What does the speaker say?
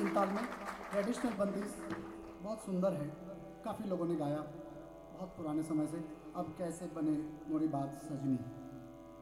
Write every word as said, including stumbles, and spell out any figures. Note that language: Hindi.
देसी ताल में ट्रेडिशनल बंदिश बहुत सुंदर है, काफ़ी लोगों ने गाया बहुत पुराने समय से। अब कैसे बने मोरी बात सजनी।